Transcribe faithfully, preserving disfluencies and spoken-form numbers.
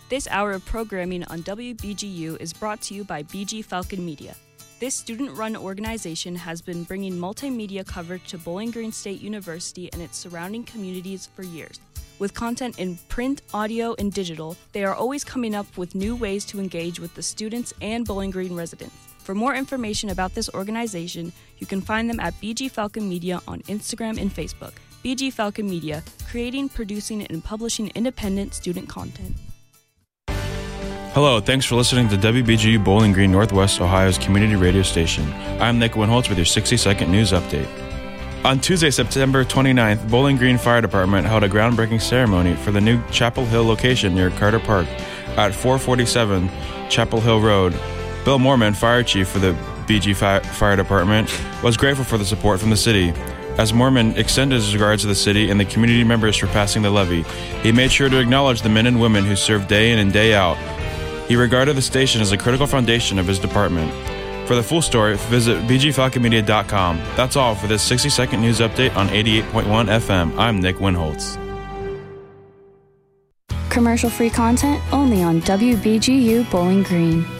This hour of programming on W B G U is brought to you by B G Falcon Media. This student-run organization has been bringing multimedia coverage to Bowling Green State University and its surrounding communities for years. With content in print, audio, and digital, they are always coming up with new ways to engage with the students and Bowling Green residents. For more information about this organization, you can find them at B G Falcon Media on Instagram and Facebook. B G Falcon Media, creating, producing, and publishing independent student content. Hello, thanks for listening to W B G U Bowling Green, Northwest Ohio's community radio station. I'm Nick Winholtz with your sixty-second news update. On Tuesday, September twenty-ninth, Bowling Green Fire Department held a groundbreaking ceremony for the new Chapel Hill location near Carter Park at four forty-seven Chapel Hill Road. Bill Mormon, fire chief for the B G Fi- Fire Department, was grateful for the support from the city. As Mormon extended his regards to the city and the community members for passing the levy, he made sure to acknowledge the men and women who serve day in and day out. He regarded the station as a critical foundation of his department. For the full story, visit b g falcon media dot com. That's all for this sixty-second news update on eighty-eight point one F M. I'm Nick Winholtz. Commercial-free content only on W B G U Bowling Green.